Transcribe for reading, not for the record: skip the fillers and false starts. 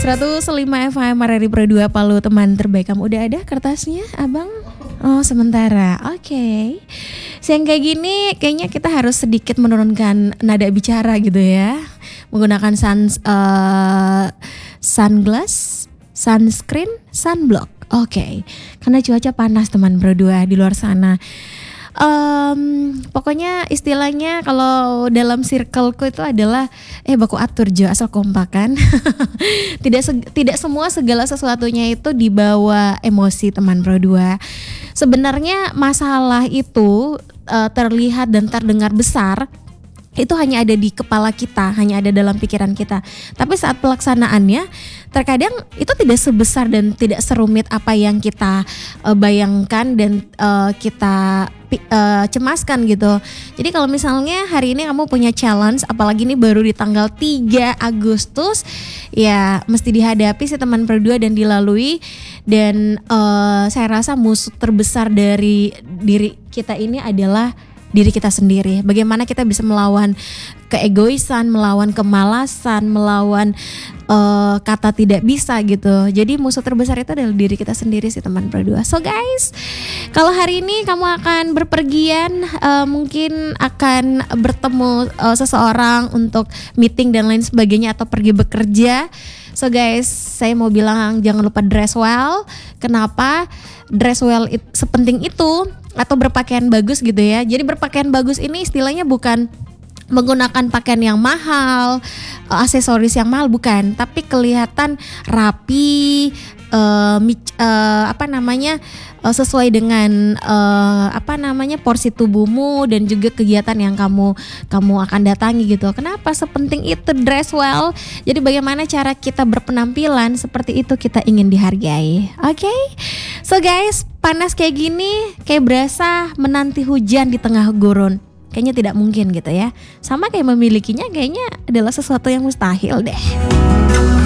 105 FM RRI Pro 2 Palu, teman terbaik kamu. Udah ada kertasnya, Abang? Oh, sementara. Oke. Siang kayak gini kayaknya kita harus sedikit menurunkan nada bicara gitu ya. Menggunakan sunglass, sunscreen, sunblock. Oke. Karena cuaca panas teman Pro 2 di luar sana. Pokoknya istilahnya kalau dalam circleku itu adalah baku atur jo asal kompak kan. Tidak semua segala sesuatunya itu dibawa emosi teman Pro 2. Sebenarnya masalah itu terlihat dan terdengar besar, itu hanya ada di kepala kita, hanya ada dalam pikiran kita. Tapi saat pelaksanaannya terkadang itu tidak sebesar dan tidak serumit apa yang kita bayangkan dan kita cemaskan gitu. Jadi kalau misalnya hari ini kamu punya challenge, apalagi ini baru di tanggal 3 Agustus, ya mesti dihadapi sih teman Pro 2 dan dilalui. Dan saya rasa musuh terbesar dari diri kita ini adalah diri kita sendiri. Bagaimana kita bisa melawan keegoisan, melawan kemalasan, melawan kata tidak bisa gitu. Jadi musuh terbesar itu adalah diri kita sendiri sih teman Pro 2. So guys, kalau hari ini kamu akan berpergian, mungkin akan bertemu seseorang untuk meeting dan lain sebagainya, atau pergi bekerja. So guys, saya mau bilang jangan lupa dress well. Kenapa? Dress well sepenting itu, atau berpakaian bagus gitu ya. Jadi berpakaian bagus ini istilahnya bukan menggunakan pakaian yang mahal, aksesoris yang mahal, bukan, tapi kelihatan rapi, sesuai dengan porsi tubuhmu dan juga kegiatan yang kamu akan datangi gitu. Kenapa sepenting itu dress well? Jadi bagaimana cara kita berpenampilan seperti itu kita ingin dihargai. Oke? So guys, panas kayak gini kayak berasa menanti hujan di tengah gurun. Kayaknya tidak mungkin gitu ya. Sama kayak memilikinya kayaknya adalah sesuatu yang mustahil deh.